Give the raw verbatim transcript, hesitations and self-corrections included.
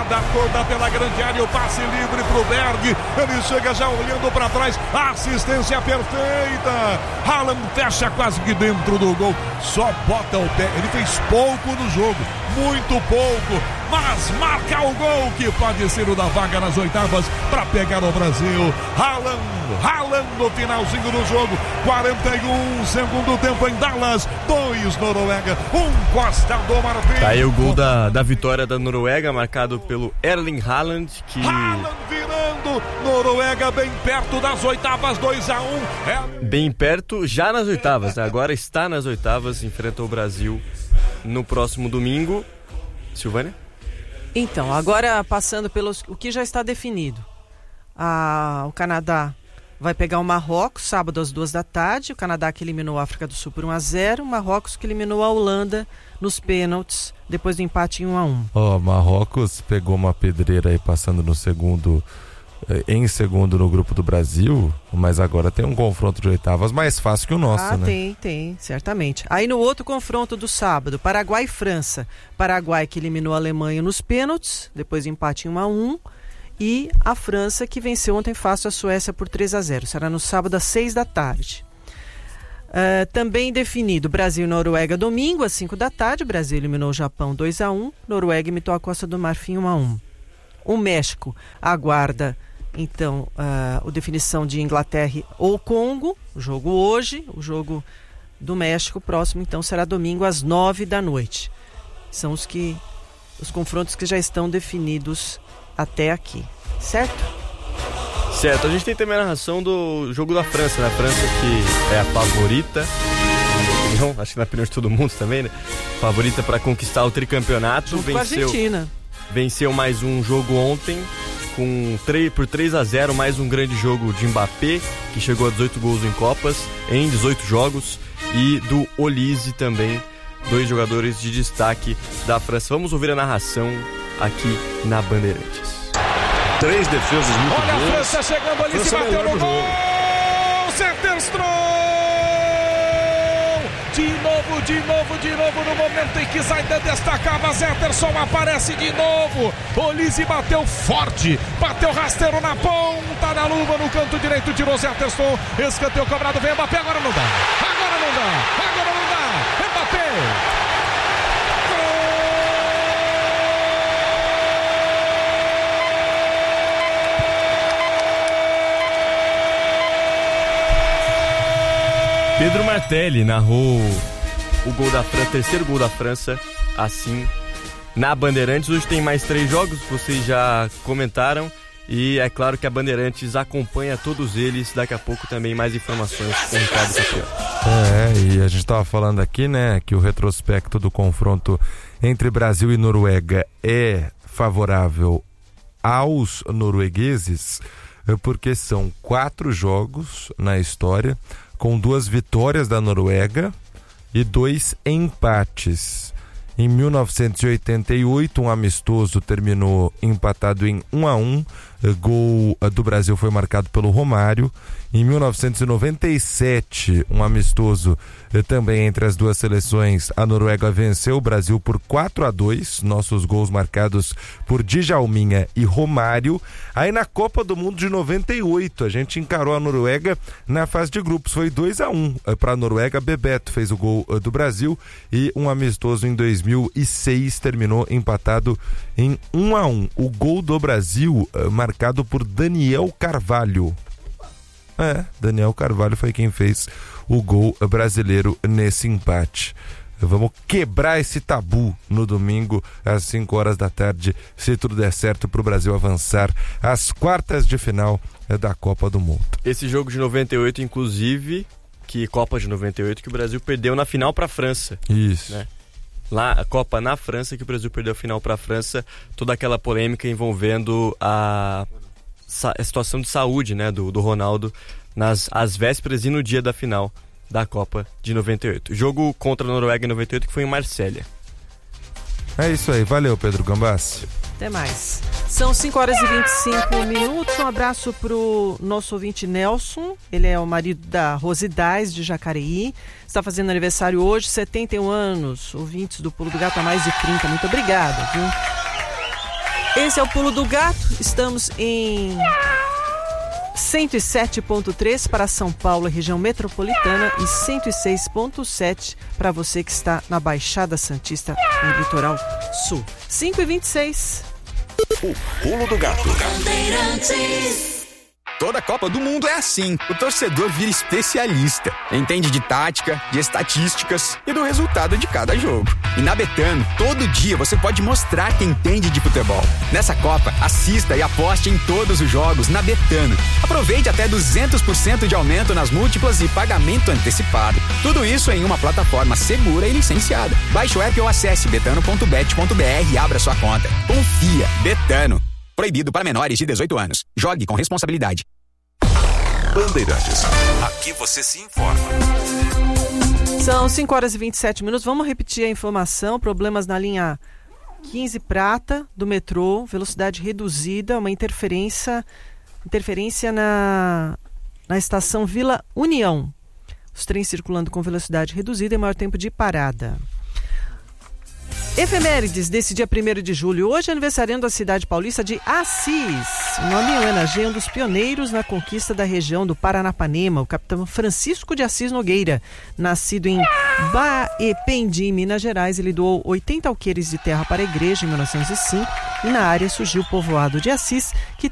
Jogada toda pela grande área, o passe livre pro Berg. Ele chega já olhando para trás. Assistência perfeita. Haaland fecha quase que dentro do gol. Só bota o pé. Ele fez pouco no jogo, muito pouco, mas marca o gol que pode ser o da vaga nas oitavas para pegar o Brasil. Haaland, Haaland no finalzinho do jogo. quarenta e um, segundo tempo em Dallas. Dois Noruega, um Costa do Marfim. Tá aí o gol da, da vitória da Noruega, marcado pelo Erling Haaland. Que... Haaland virando, Noruega bem perto das oitavas, dois a um. É... Bem perto, já nas oitavas, né? Agora está nas oitavas, enfrenta o Brasil no próximo domingo. Silvânia? Então, agora passando pelos o que já está definido. Ah, o Canadá vai pegar o Marrocos sábado às duas da tarde. O Canadá que eliminou a África do Sul por um a zero. O Marrocos que eliminou a Holanda nos pênaltis depois do empate em um a um. Ó, oh, Marrocos pegou uma pedreira aí passando no segundo, em segundo no grupo do Brasil, mas agora tem um confronto de oitavas mais fácil que o nosso, ah, né? tem, tem, certamente. Aí no outro confronto do sábado, Paraguai e França. Paraguai que eliminou a Alemanha nos pênaltis, depois do empate em um a um. E a França que venceu ontem fácil a Suécia por três a zero. Será no sábado às seis da tarde. Uh, também definido Brasil e Noruega domingo às cinco da tarde. Brasil eliminou o Japão dois a um. Noruega imitou a Costa do Marfim um a um. O México aguarda então uh, a definição de Inglaterra ou Congo. O jogo hoje, o jogo do México próximo então será domingo às nove da noite. São os que os confrontos que já estão definidos até aqui, certo? Certo, a gente tem também a narração do jogo da França, né? A França que é a favorita, na minha opinião, acho que na opinião de todo mundo também, né? Favorita para conquistar o tricampeonato. Junto venceu, com a Argentina. Venceu mais um jogo ontem, com três, por três a zero, mais um grande jogo de Mbappé, que chegou a dezoito gols em Copas, em dezoito jogos, e do Olise também, dois jogadores de destaque da França. Vamos ouvir a narração aqui na Bandeirantes. Três defesas muito boas. Olha a França chegando ali, se bateu no gol. Zetterstrom! De novo, de novo, de novo, no momento em que Zaidan destacava, Zetterstrom aparece de novo. Olise bateu forte, bateu rasteiro na ponta da luva, no canto direito, tirou Zetterstrom. Escanteio cobrado, vem Mbappé, agora não dá. Agora não dá, agora não dá. Mbappé! Pedro Martelli narrou o gol da França, terceiro gol da França, assim, na Bandeirantes. Hoje tem mais três jogos, vocês já comentaram, e é claro que a Bandeirantes acompanha todos eles. Daqui a pouco também mais informações com o Ricardo Capiano. É, e a gente estava falando aqui, né, que o retrospecto do confronto entre Brasil e Noruega é favorável aos noruegueses, porque são quatro jogos na história, com duas vitórias da Noruega e dois empates. Em mil novecentos e oitenta e oito, um amistoso terminou empatado em um a um. Gol do Brasil foi marcado pelo Romário. Em mil novecentos e noventa e sete, um amistoso também entre as duas seleções, a Noruega venceu o Brasil por quatro a dois, nossos gols marcados por Djalminha e Romário. Aí na Copa do Mundo de noventa e oito, a gente encarou a Noruega na fase de grupos, foi dois a um para a Noruega. Bebeto fez o gol do Brasil, e um amistoso em dois mil e seis terminou empatado em um a um. O gol do Brasil marcado por Daniel Carvalho. É, Daniel Carvalho foi quem fez o gol brasileiro nesse empate. Vamos quebrar esse tabu no domingo às cinco horas da tarde, se tudo der certo, para o Brasil avançar às quartas de final da Copa do Mundo. Esse jogo de noventa e oito, inclusive, que Copa de noventa e oito, que o Brasil perdeu na final para a França. Isso. Né? Lá, a Copa na França, que o Brasil perdeu a final para a França, toda aquela polêmica envolvendo a, a situação de saúde, né, do, do Ronaldo nas às vésperas e no dia da final da Copa de noventa e oito. Jogo contra a Noruega em noventa e oito, que foi em Marsella. É isso aí, valeu, Pedro Gambassi. Até mais. São cinco horas e vinte e cinco minutos. Um abraço pro nosso ouvinte Nelson. Ele é o marido da Rosidais de Jacareí. Está fazendo aniversário hoje, setenta e um anos. Ouvintes do Pulo do Gato há mais de trinta. Muito obrigada, viu? Esse é o Pulo do Gato. Estamos em cento e sete ponto três para São Paulo, região metropolitana, e cento e seis ponto sete para você que está na Baixada Santista, no litoral sul. cinco e vinte e seis. O Pulo do Gato. Toda Copa do Mundo é assim. O torcedor vira especialista. Entende de tática, de estatísticas e do resultado de cada jogo. E na Betano, todo dia você pode mostrar que entende de futebol. Nessa Copa, assista e aposte em todos os jogos na Betano. Aproveite até duzentos por cento de aumento nas múltiplas e pagamento antecipado. Tudo isso em uma plataforma segura e licenciada. Baixe o app ou acesse betano ponto bet ponto b r e abra sua conta. Confia. Betano. Proibido para menores de dezoito anos. Jogue com responsabilidade. Bandeirantes. Aqui você se informa. São cinco horas e vinte e sete minutos. Vamos repetir a informação. Problemas na linha quinze Prata do metrô. Velocidade reduzida. Uma interferência, interferência na, na estação Vila União. Os trens circulando com velocidade reduzida e maior tempo de parada. Efemérides desse dia primeiro de julho. Hoje é aniversariando da cidade paulista de Assis. O nome homenageia um dos pioneiros na conquista da região do Paranapanema, o capitão Francisco de Assis Nogueira. Nascido em Baependi, Minas Gerais, ele doou oitenta alqueires de terra para a igreja em mil novecentos e cinco e na área surgiu o povoado de Assis, que